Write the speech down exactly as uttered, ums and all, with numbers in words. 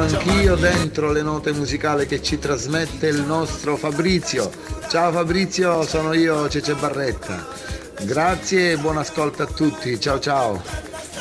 anch'io dentro le note musicali che ci trasmette il nostro Fabrizio. Ciao Fabrizio, sono io Cece Barretta. Grazie e buon ascolto a tutti. Ciao ciao.